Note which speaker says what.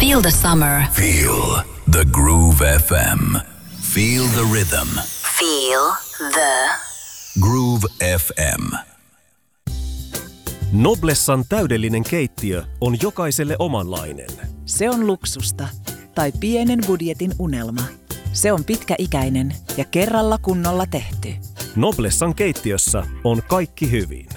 Speaker 1: Feel the summer.
Speaker 2: Feel the Groove FM. Feel the rhythm.
Speaker 1: Feel the
Speaker 2: Groove FM.
Speaker 3: Noblessan täydellinen keittiö on jokaiselle omanlainen.
Speaker 4: Se on luksusta tai pienen budjetin unelma. Se on pitkäikäinen ja kerralla kunnolla tehty.
Speaker 3: Noblessan keittiössä on kaikki hyvin.